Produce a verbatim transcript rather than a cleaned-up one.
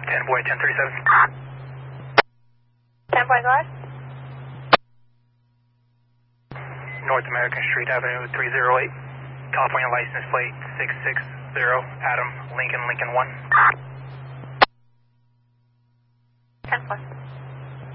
ten boy, ten thirty-seven. ten boy, go ahead. North American Street Avenue three oh eight. California license plate six six zero. Adam, Lincoln, Lincoln one. ten four.